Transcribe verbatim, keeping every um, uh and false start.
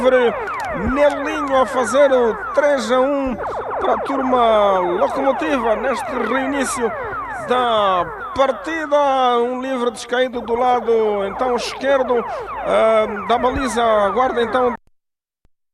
Nelinho a fazer o três a um para a turma Locomotiva neste reinício da partida. Um livre descaído do lado então esquerdo uh, da baliza. Aguarda então